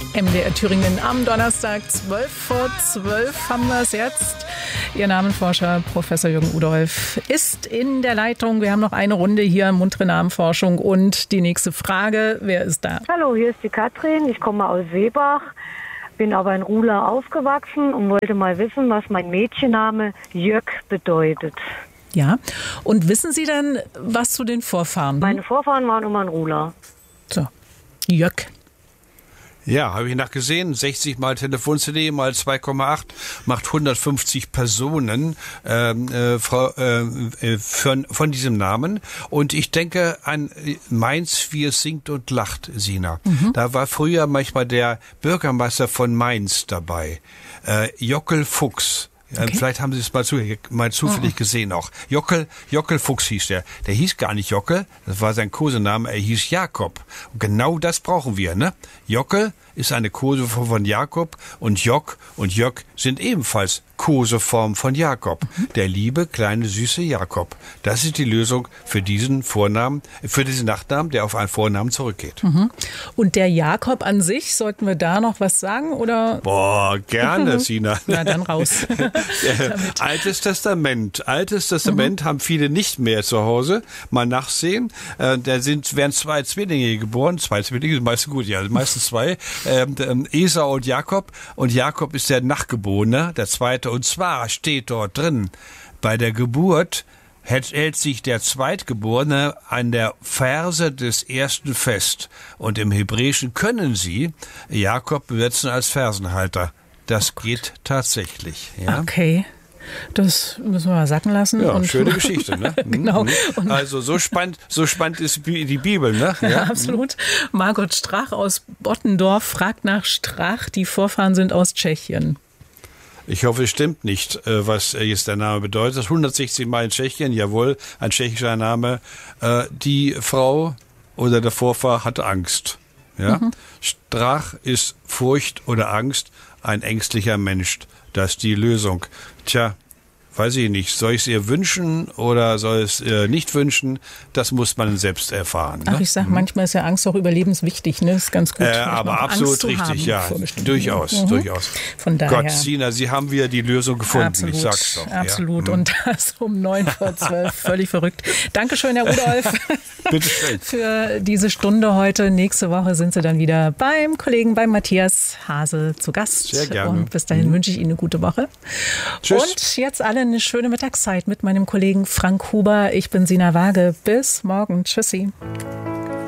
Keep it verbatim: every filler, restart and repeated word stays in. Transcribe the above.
M D R Thüringen am Donnerstag, zwölf vor zwölf haben wir es jetzt. Ihr Namenforscher Professor Jürgen Udolph ist in der Leitung. Wir haben noch eine Runde hier, muntere Namenforschung. Und die nächste Frage, wer ist da? Hallo, hier ist die Katrin. Ich komme aus Seebach, bin aber in Ruhla aufgewachsen und wollte mal wissen, was mein Mädchenname Jörg bedeutet. Ja, und wissen Sie denn, was zu den Vorfahren? Meine Vorfahren waren immer in Ruhla. So, Jörg. Ja, habe ich nachgesehen. sechzig mal Telefon-C D mal zwei Komma acht macht hundertfünfzig Personen ähm, äh, Frau, äh, von, von diesem Namen. Und ich denke an Mainz, wie es singt und lacht, Sina. Mhm. Da war früher manchmal der Bürgermeister von Mainz dabei, äh, Jockel Fuchs. Okay. Vielleicht haben Sie es mal, zu, mal zufällig oh. gesehen auch. Jockel, Jockel Fuchs hieß der. Der hieß gar nicht Jockel, das war sein Kosename, er hieß Jakob. Und genau das brauchen wir, ne? Jockel ist eine Koseform von Jakob und Jock und Jörg sind ebenfalls Koseform von Jakob. Mhm. Der liebe, kleine, süße Jakob. Das ist die Lösung für diesen Vornamen, für diesen Nachnamen, der auf einen Vornamen zurückgeht. Mhm. Und der Jakob an sich, sollten wir da noch was sagen, oder? Boah, gerne, Sina. Na, dann raus. Altes Testament. Altes Testament mhm. haben viele nicht mehr zu Hause. Mal nachsehen. Äh, da sind, werden zwei Zwillinge geboren. Zwei Zwillinge sind meistens gut, ja, meistens zwei. Ähm, Esau und Jakob. Und Jakob ist der Nachgeborene, der zweite. Und zwar steht dort drin, bei der Geburt hält sich der Zweitgeborene an der Ferse des ersten fest. Und im Hebräischen können sie Jakob besetzen als Fersenhalter. Das oh geht tatsächlich. Ja? Okay. Das müssen wir mal sacken lassen. Ja, und schöne Geschichte, ne? Genau. Und also so spannend, so spannend ist die Bibel, ne? Ja, ja, absolut. Margot Strach aus Bottendorf fragt nach Strach. Die Vorfahren sind aus Tschechien. Ich hoffe, es stimmt nicht, was jetzt der Name bedeutet. hundertsechzig Mal in Tschechien, jawohl, ein tschechischer Name. Die Frau oder der Vorfahr hatte Angst. Ja? Mhm. Strach ist Furcht oder Angst, ein ängstlicher Mensch. Das ist die Lösung. Tja, weiß ich nicht. Soll ich es ihr wünschen oder soll es ihr nicht wünschen? Das muss man selbst erfahren. Ne? Ach, ich sag, mhm. manchmal ist ja Angst auch überlebenswichtig. Ne? Das ist ganz gut. Äh, aber absolut richtig, ja. Durchaus, mhm. durchaus. Von daher. Gott, Sina, Sie haben wieder die Lösung gefunden. Absolut, ich sag's doch. Absolut. Ja. Und das um neun vor zwölf. Völlig verrückt. Dankeschön, Herr Udolph. Bitte schön. Für diese Stunde heute. Nächste Woche sind Sie dann wieder beim Kollegen, beim Matthias Hase zu Gast. Sehr gerne. Und bis dahin mhm. wünsche ich Ihnen eine gute Woche. Tschüss. Und jetzt alle eine schöne Mittagszeit mit meinem Kollegen Frank Huber. Ich bin Sina Waage. Bis morgen. Tschüssi.